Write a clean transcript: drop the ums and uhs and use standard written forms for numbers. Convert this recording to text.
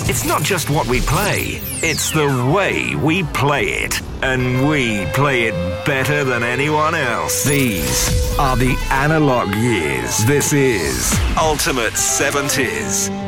It's not just what we play, it's the way we play it. And we play it better than anyone else. These are the analog years. This is Ultimate 70s.